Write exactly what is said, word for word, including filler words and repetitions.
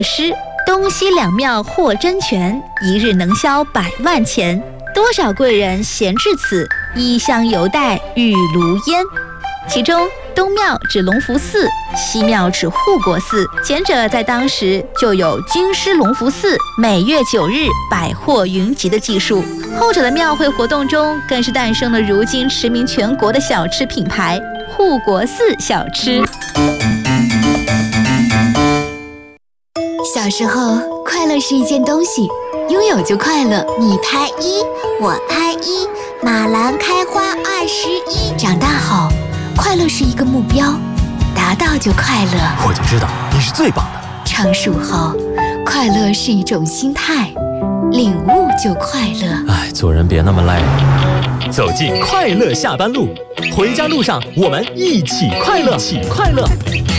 诗东西两庙获真权，一日能销百万钱。多少贵人闲至此，衣香犹带玉炉烟。其中东庙指隆福寺，西庙指护国寺。前者在当时就有军师隆福寺每月九日百货云集的技术，后者的庙会活动中更是诞生了如今驰名全国的小吃品牌护国寺小吃。 小时候，快乐是一件东西，拥有就快乐。 你拍一，我拍一，马兰开花二十一。 长大后，快乐是一个目标，达到就快乐。 我就知道你是最棒的。 成熟后，快乐是一种心态，领悟就快乐。 哎，做人别那么累。走进快乐下班路，回家路上我们一起快乐，一起快乐。